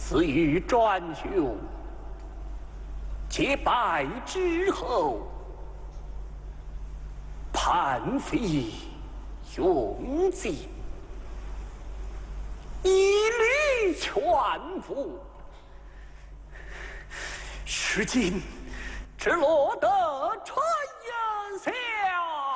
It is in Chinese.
死于专雄，结拜之后，叛废永尽，一律全服。如今只落得传